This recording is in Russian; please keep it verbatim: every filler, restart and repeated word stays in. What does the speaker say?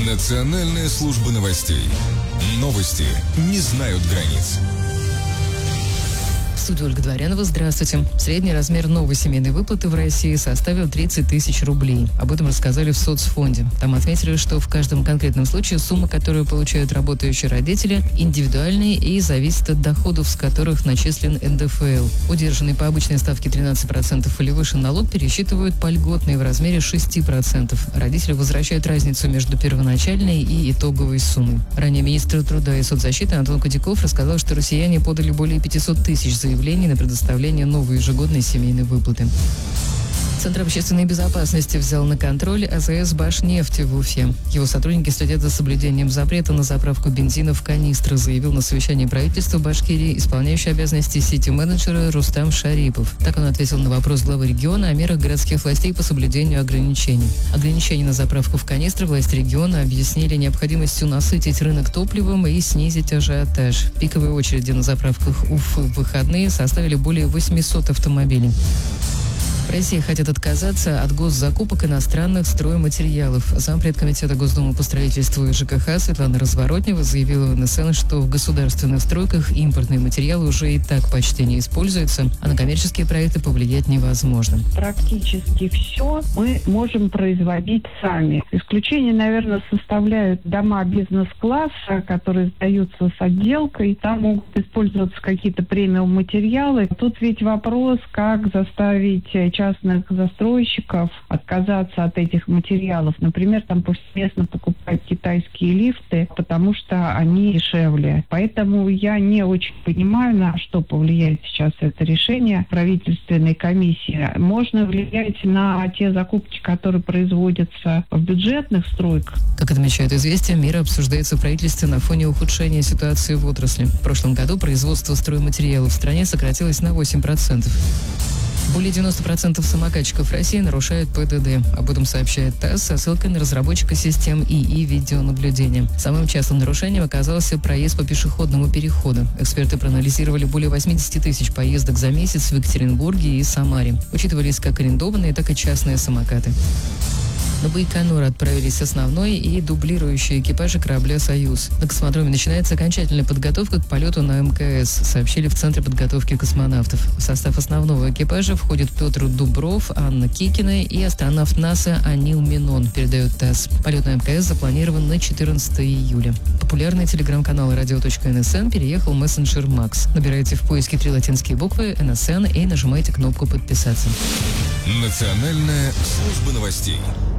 Национальная служба новостей. Новости не знают границ. В студии Ольга Дворянова. Здравствуйте. Средний размер новой семейной выплаты в России составил тридцать тысяч рублей. Об этом рассказали в соцфонде. Там отметили, что в каждом конкретном случае сумма, которую получают работающие родители, индивидуальная и зависит от доходов, с которых начислен эн дэ эф эл. Удержанный по обычной ставке тринадцать процентов или выше налог пересчитывают по льготной в размере шесть процентов. Родители возвращают разницу между первоначальной и итоговой суммой. Ранее министр труда и соцзащиты Антон Кадяков рассказал, что россияне подали более пятьсот тысяч заявлений на предоставление новой ежегодной семейной выплаты. Центр общественной безопасности взял на контроль а зэ эс «Башнефть» в Уфе. Его сотрудники следят за соблюдением запрета на заправку бензина в канистры, заявил на совещании правительства Башкирии исполняющий обязанности сити-менеджера Рустам Шарипов. Так он ответил на вопрос главы региона о мерах городских властей по соблюдению ограничений. Ограничения на заправку в канистры власти региона объяснили необходимостью насытить рынок топливом и снизить ажиотаж. Пиковые очереди на заправках Уфы в выходные составили более восемьсот автомобилей. В России хотят отказаться от госзакупок иностранных стройматериалов. Зампред комитета Госдумы по строительству и жэ ка ха Светлана Разворотнева заявила в эн эс эн, что в государственных стройках импортные материалы уже и так почти не используются, а на коммерческие проекты повлиять невозможно. Практически все мы можем производить сами. Исключение, наверное, составляют дома бизнес-класса, которые сдаются с отделкой. Там могут использоваться какие-то премиум-материалы. Тут ведь вопрос, как заставить частных застройщиков отказаться от этих материалов. Например, там повсеместно покупают китайские лифты, потому что они дешевле. Поэтому я не очень понимаю, на что повлияет сейчас это решение правительственной комиссии. Можно влиять на те закупки, которые производятся в бюджетных стройках. Как отмечают «Известия», мера обсуждается в правительстве на фоне ухудшения ситуации в отрасли. В прошлом году производство стройматериалов в стране сократилось на восемь процентов. Более девяносто процентов самокатчиков России нарушают пэ дэ дэ. Об этом сообщает ТАСС со ссылкой на разработчика систем и и видеонаблюдения. Самым частым нарушением оказался проезд по пешеходному переходу. Эксперты проанализировали более восемьдесят тысяч поездок за месяц в Екатеринбурге и Самаре. Учитывались как арендованные, так и частные самокаты. На Байконур отправились основной и дублирующие экипажи корабля «Союз». На космодроме начинается окончательная подготовка к полету на эм ка эс, сообщили в Центре подготовки космонавтов. В состав основного экипажа входят Петр Дубров, Анна Кикина и астронавт НАСА Анил Минон, передает ТАСС. Полет на эм ка эс запланирован на четырнадцатое июля. Популярный телеграм-канал радио точка эн эс эн переехал в мессенджер Макс. Набирайте в поиске три латинские буквы эн эс эн и нажимайте кнопку «Подписаться». Национальная служба новостей.